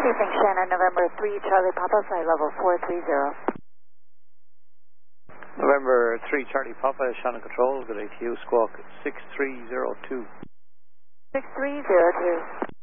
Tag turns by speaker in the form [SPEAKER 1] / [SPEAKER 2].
[SPEAKER 1] Anything Shannon, November 3, Charlie Papa, flight level 430.
[SPEAKER 2] November 3, Charlie Papa, Shannon Control, good ATU, squawk 6302.
[SPEAKER 1] 6302.